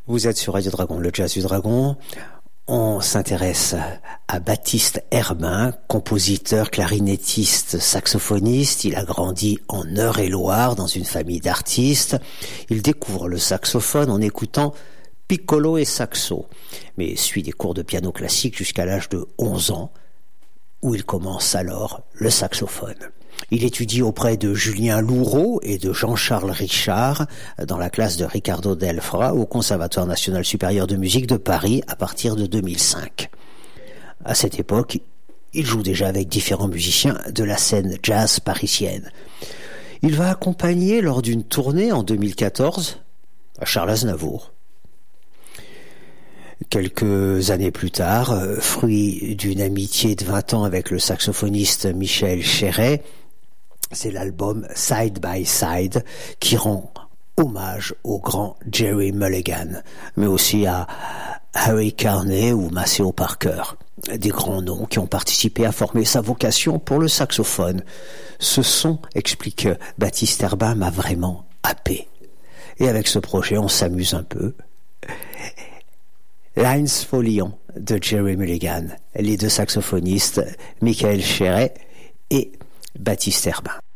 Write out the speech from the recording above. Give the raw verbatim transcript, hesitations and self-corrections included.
Vous êtes sur Radio Dragon, le jazz du Dragon. On s'intéresse à Baptiste Herbin, compositeur, clarinettiste, saxophoniste. Il a grandi en Eure-et-Loir dans une famille d'artistes. Il découvre le saxophone en écoutant piccolo et saxo, mais suit des cours de piano classique jusqu'à l'âge de onze ans, où il commence alors le saxophone. Il étudie auprès de Julien Louraud et de Jean-Charles Richard dans la classe de Ricardo Delfra au Conservatoire national supérieur de musique de Paris à partir de deux mille cinq. À cette époque, il joue déjà avec différents musiciens de la scène jazz parisienne. Il va accompagner lors d'une tournée en deux mille quatorze Charles Aznavour. Quelques années plus tard, fruit d'une amitié de vingt ans avec le saxophoniste Michel Chéret, c'est l'album Side by Side qui rend hommage au grand Jerry Mulligan, mais aussi à Harry Carney ou Maceo Parker, des grands noms qui ont participé à former sa vocation pour le saxophone. Ce son, explique Baptiste Herbin, m'a vraiment happé. Et avec ce projet, on s'amuse un peu. Lines for Lyon de Jerry Mulligan, les deux saxophonistes, Michael Chéret et Baptiste Herbin.